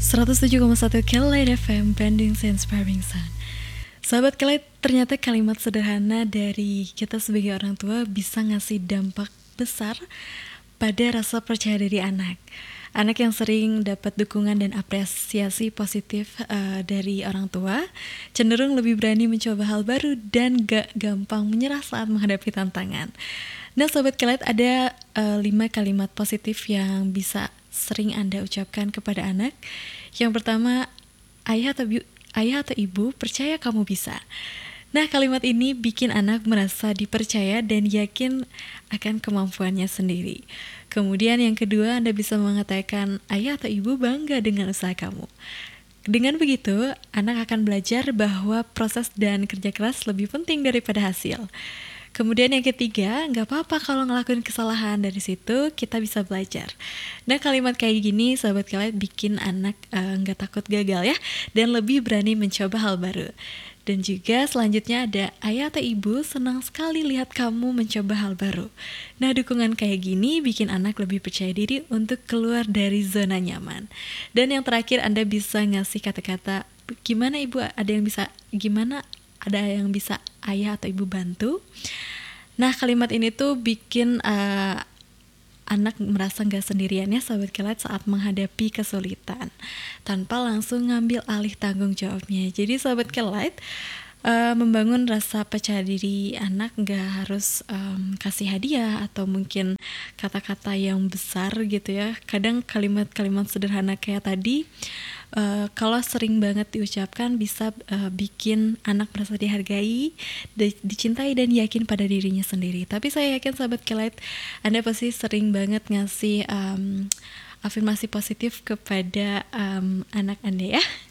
107,1 Kelight FM, Branding Inspiring Sound. Sahabat Kelight, ternyata kalimat sederhana dari kita sebagai orang tua bisa ngasih dampak besar pada rasa percaya diri anak. Anak yang sering dapat dukungan dan apresiasi positif dari orang tua cenderung lebih berani mencoba hal baru dan gak gampang menyerah saat menghadapi tantangan. Nah, Sobat Kelight, ada 5 kalimat positif yang bisa sering Anda ucapkan kepada anak. Yang pertama, ayah atau ibu percaya kamu bisa. Nah, kalimat ini bikin anak merasa dipercaya dan yakin akan kemampuannya sendiri. Kemudian yang kedua, Anda bisa mengatakan ayah atau ibu bangga dengan usaha kamu. Dengan begitu, anak akan belajar bahwa proses dan kerja keras lebih penting daripada hasil. Kemudian yang ketiga, nggak apa-apa kalau ngelakuin kesalahan, dari situ kita bisa belajar. Nah, kalimat kayak gini, sahabat kalian, bikin anak nggak takut gagal ya, dan lebih berani mencoba hal baru. Dan juga selanjutnya ada ayah atau ibu senang sekali lihat kamu mencoba hal baru. Nah, dukungan kayak gini bikin anak lebih percaya diri untuk keluar dari zona nyaman. Dan yang terakhir, Anda bisa ngasih kata-kata, gimana ibu, ada yang bisa ayah atau ibu bantu. Nah, kalimat ini tuh bikin anak merasa gak sendirian ya, Sobat Kelight, saat menghadapi kesulitan tanpa langsung ngambil alih tanggung jawabnya. Jadi Sobat Kelight, membangun rasa percaya diri anak gak harus kasih hadiah atau mungkin kata-kata yang besar gitu ya. Kadang kalimat-kalimat sederhana kayak tadi, kalau sering banget diucapkan bisa bikin anak merasa dihargai, dicintai dan yakin pada dirinya sendiri. Tapi saya yakin Sahabat Kelight, Anda pasti sering banget ngasih afirmasi positif kepada anak Anda ya.